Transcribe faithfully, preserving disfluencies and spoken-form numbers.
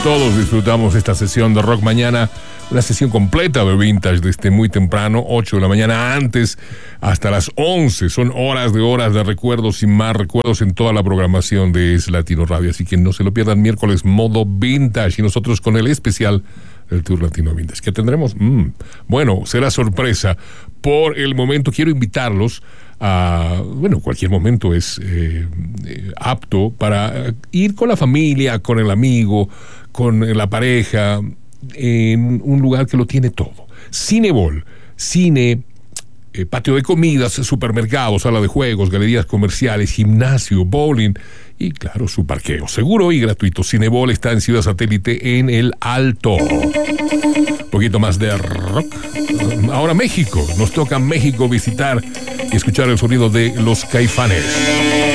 todos disfrutamos esta sesión de Rock Mañana, una sesión completa de vintage desde muy temprano, ocho de la mañana antes hasta las once. Son horas de horas de recuerdos y más recuerdos en toda la programación de Es Latino Radio, así que no se lo pierdan. Miércoles modo vintage y nosotros con el especial del Tour Latino Vintage. ¿Qué tendremos? Mm, bueno, será sorpresa. Por el momento quiero invitarlos a, bueno, cualquier momento es eh, eh, apto para ir con la familia, con el amigo, con la pareja, en un lugar que lo tiene todo. Cinebol, cine, eh, patio de comidas, supermercados, sala de juegos, galerías comerciales, gimnasio, bowling y claro, su parqueo seguro y gratuito. Cinebol está en Ciudad Satélite en El Alto. Un poquito más de rock. Ahora México, nos toca México visitar y escuchar el sonido de Los Caifanes.